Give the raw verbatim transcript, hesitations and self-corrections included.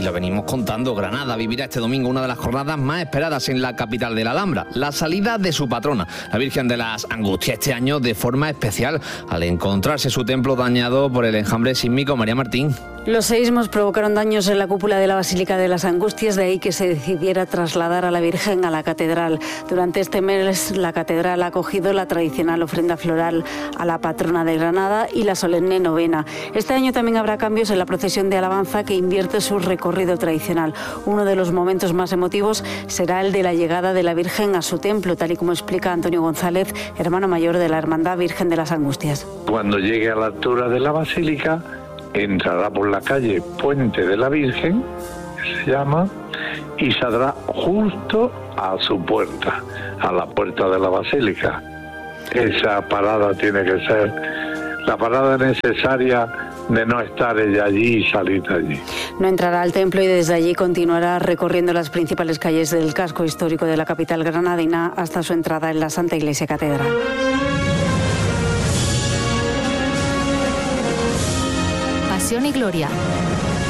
Y lo venimos contando, Granada vivirá este domingo una de las jornadas más esperadas en la capital de la Alhambra, la salida de su patrona, la Virgen de las Angustias, este año de forma especial, al encontrarse su templo dañado por el enjambre sísmico. María Martín. Los seísmos provocaron daños en la cúpula de la Basílica de las Angustias, de ahí que se decidiera trasladar a la Virgen a la catedral. Durante este mes la catedral ha acogido la tradicional ofrenda floral a la patrona de Granada y la solemne novena. Este año también habrá cambios en la procesión de alabanza, que invierte su recorrido tradicional. Uno de los momentos más emotivos será el de la llegada de la Virgen a su templo, tal y como explica Antonio González, hermano mayor de la Hermandad Virgen de las Angustias. Cuando llegue a la altura de la Basílica, entrará por la calle Puente de la Virgen, que se llama, y saldrá justo a su puerta, a la puerta de la Basílica. Esa parada tiene que ser la parada necesaria de no estar ella allí y salir de allí. No entrará al templo y desde allí continuará recorriendo las principales calles del casco histórico de la capital granadina hasta su entrada en la Santa Iglesia Catedral. Pasión y Gloria.